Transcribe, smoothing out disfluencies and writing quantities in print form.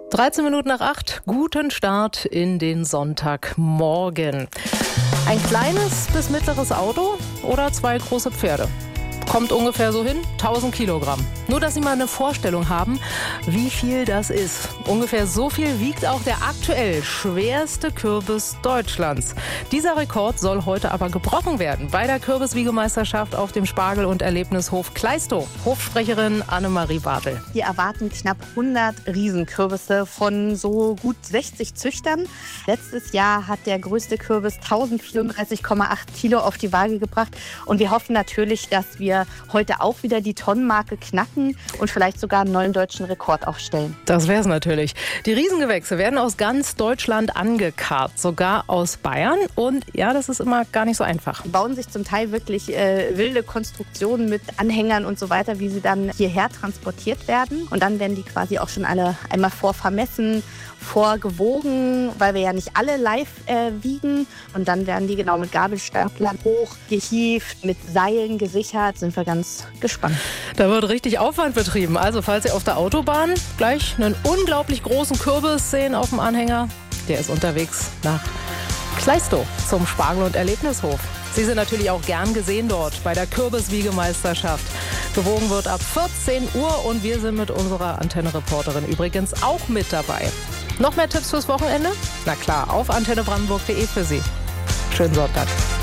13 Minuten nach 8, guten Start in den Sonntagmorgen. Ein kleines bis mittleres Auto oder 2 große Pferde? Kommt ungefähr so hin, 1000 Kilogramm. Nur, dass Sie mal eine Vorstellung haben, wie viel das ist. Ungefähr so viel wiegt auch der aktuell schwerste Kürbis Deutschlands. Dieser Rekord soll heute aber gebrochen werden bei der Kürbiswiegemeisterschaft auf dem Spargel- und Erlebnishof Kleistow. Hofsprecherin Annemarie Bartel. Wir erwarten knapp 100 Riesenkürbisse von so gut 60 Züchtern. Letztes Jahr hat der größte Kürbis 1034,8 Kilo auf die Waage gebracht. Und wir hoffen natürlich, dass wir heute auch wieder die Tonnenmarke knacken und vielleicht sogar einen neuen deutschen Rekord aufstellen. Das wäre es natürlich. Die Riesengewächse werden aus ganz Deutschland angekarrt, sogar aus Bayern. Und ja, das ist immer gar nicht so einfach. Die bauen sich zum Teil wirklich wilde Konstruktionen mit Anhängern und so weiter, wie sie dann hierher transportiert werden. Und dann werden die quasi auch schon alle einmal vorvermessen, vorgewogen, weil wir ja nicht alle live wiegen. Und dann werden die genau mit Gabelstaplern hochgehievt, mit Seilen gesichert. Sind wir ganz gespannt. Da wird richtig Aufwand betrieben. Also falls Sie auf der Autobahn gleich einen unglaublich großen Kürbis sehen auf dem Anhänger, der ist unterwegs nach Kleistow zum Spargel- und Erlebnishof. Sie sind natürlich auch gern gesehen dort bei der Kürbiswiegemeisterschaft. Gewogen wird ab 14 Uhr und wir sind mit unserer Antenne-Reporterin übrigens auch mit dabei. Noch mehr Tipps fürs Wochenende? Na klar, auf antennebrandenburg.de für Sie. Schönen Sonntag.